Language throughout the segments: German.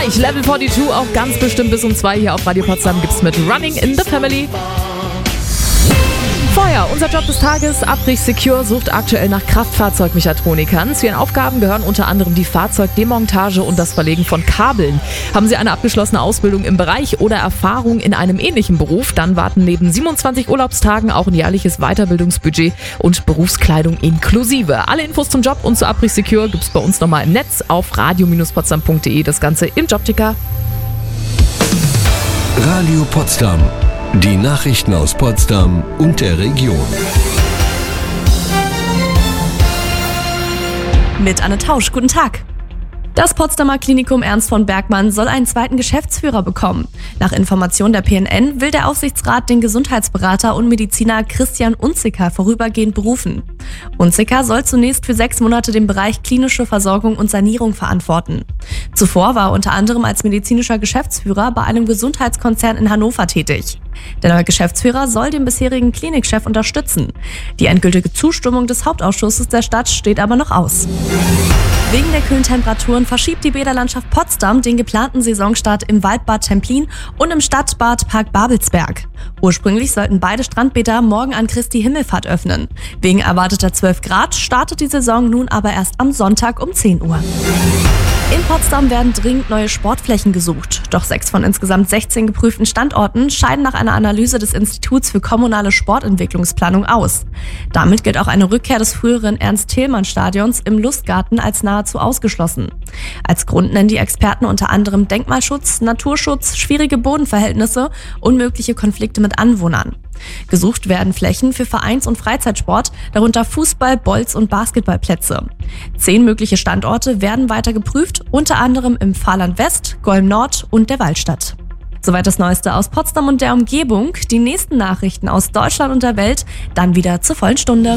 gleich Level 42, auch ganz bestimmt bis um 2 hier auf Radio Potsdam gibt's mit Running in the Family. Vorher, unser Job des Tages, Abrich Secure sucht aktuell nach Kraftfahrzeugmechatronikern. Zu ihren Aufgaben gehören unter anderem die Fahrzeugdemontage und das Verlegen von Kabeln. Haben Sie eine abgeschlossene Ausbildung im Bereich oder Erfahrung in einem ähnlichen Beruf, dann warten neben 27 Urlaubstagen auch ein jährliches Weiterbildungsbudget und Berufskleidung inklusive. Alle Infos zum Job und zu Abrich Secure gibt's bei uns nochmal im Netz auf radio-potsdam.de, das Ganze im Jobticker. Radio Potsdam. Die Nachrichten aus Potsdam und der Region. Mit Anne Tausch, guten Tag. Das Potsdamer Klinikum Ernst von Bergmann soll einen zweiten Geschäftsführer bekommen. Nach Information der PNN will der Aufsichtsrat den Gesundheitsberater und Mediziner Christian Unziker vorübergehend berufen. Unziker soll zunächst für 6 Monate den Bereich klinische Versorgung und Sanierung verantworten. Zuvor war er unter anderem als medizinischer Geschäftsführer bei einem Gesundheitskonzern in Hannover tätig. Der neue Geschäftsführer soll den bisherigen Klinikchef unterstützen. Die endgültige Zustimmung des Hauptausschusses der Stadt steht aber noch aus. Wegen der kühlen Temperaturen verschiebt die Bäderlandschaft Potsdam den geplanten Saisonstart im Waldbad Templin und im Stadtbad Park Babelsberg. Ursprünglich sollten beide Strandbäder morgen an Christi Himmelfahrt öffnen. Wegen erwarteter 12 Grad startet die Saison nun aber erst am Sonntag um 10 Uhr. In Potsdam werden dringend neue Sportflächen gesucht. Doch 6 von insgesamt 16 geprüften Standorten scheiden nach einer Analyse des Instituts für kommunale Sportentwicklungsplanung aus. Damit gilt auch eine Rückkehr des früheren Ernst-Thälmann-Stadions im Lustgarten als nahezu ausgeschlossen. Als Grund nennen die Experten unter anderem Denkmalschutz, Naturschutz, schwierige Bodenverhältnisse und mögliche Konflikte mit Anwohnern. Gesucht werden Flächen für Vereins- und Freizeitsport, darunter Fußball-, Bolz- und Basketballplätze. 10 mögliche Standorte werden weiter geprüft, unter anderem im Fahrland West, Golm Nord und der Waldstadt. Soweit das Neueste aus Potsdam und der Umgebung. Die nächsten Nachrichten aus Deutschland und der Welt dann wieder zur vollen Stunde.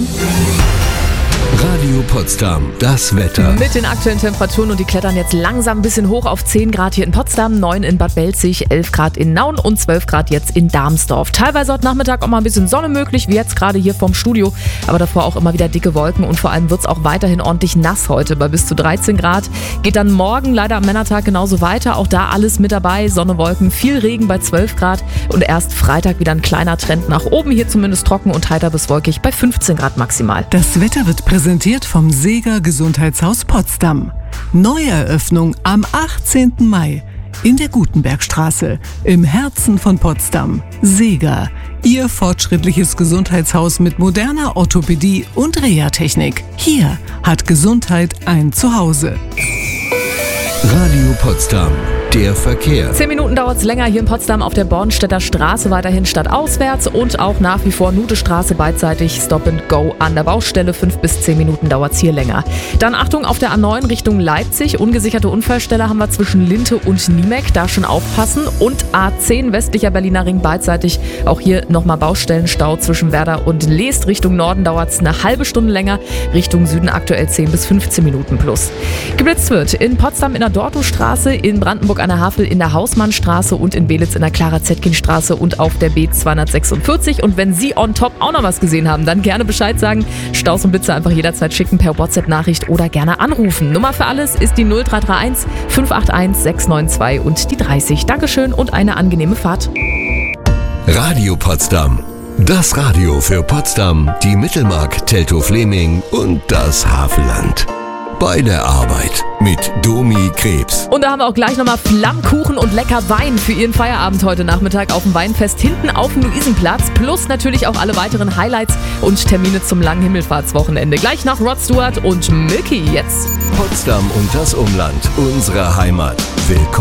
Radio Potsdam, das Wetter. Mit den aktuellen Temperaturen und die klettern jetzt langsam ein bisschen hoch auf 10 Grad hier in Potsdam, 9 in Bad Belzig, 11 Grad in Nauen und 12 Grad jetzt in Darmsdorf. Teilweise heute Nachmittag auch mal ein bisschen Sonne möglich, wie jetzt gerade hier vom Studio, aber davor auch immer wieder dicke Wolken und vor allem wird es auch weiterhin ordentlich nass heute bei bis zu 13 Grad. Geht dann morgen leider am Männertag genauso weiter, auch da alles mit dabei, Sonne, Wolken, viel Regen bei 12 Grad und erst Freitag wieder ein kleiner Trend nach oben, hier zumindest trocken und heiter bis wolkig bei 15 Grad maximal. Das Wetter wird präsentiert vom Seeger Gesundheitshaus Potsdam. Neueröffnung am 18. Mai in der Gutenbergstraße im Herzen von Potsdam. Seeger, Ihr fortschrittliches Gesundheitshaus mit moderner Orthopädie und Reha-Technik. Hier hat Gesundheit ein Zuhause. Radio Potsdam, der Verkehr. 10 Minuten dauert es länger hier in Potsdam auf der Bornstedter Straße, weiterhin stadtauswärts und auch nach wie vor Nudestraße beidseitig Stop and Go an der Baustelle. 5 bis 10 Minuten dauert es hier länger. Dann Achtung auf der A9 Richtung Leipzig. Ungesicherte Unfallstelle haben wir zwischen Linte und Niemek. Da schon aufpassen. Und A10 westlicher Berliner Ring beidseitig. Auch hier nochmal Baustellenstau zwischen Werder und Leest. Richtung Norden dauert es eine halbe Stunde länger. Richtung Süden aktuell 10 bis 15 Minuten plus. Geblitzt wird in Potsdam in der Dortmundstraße, in Brandenburg an der Havel in der Hausmannstraße und in Belitz in der Clara-Zetkin-Straße und auf der B246. Und wenn Sie on top auch noch was gesehen haben, dann gerne Bescheid sagen. Staus und Blitze einfach jederzeit schicken per WhatsApp-Nachricht oder gerne anrufen. Nummer für alles ist die 0331 581 692 und die 30. Dankeschön und eine angenehme Fahrt. Radio Potsdam. Das Radio für Potsdam, die Mittelmark, Teltow-Fleming und das Havelland. Bei der Arbeit mit Domi Krebs. Und da haben wir auch gleich nochmal Flammkuchen und lecker Wein für Ihren Feierabend heute Nachmittag auf dem Weinfest hinten auf dem Luisenplatz. Plus natürlich auch alle weiteren Highlights und Termine zum langen Himmelfahrtswochenende. Gleich nach Rod Stewart und Milky jetzt. Potsdam und das Umland, unsere Heimat. Willkommen.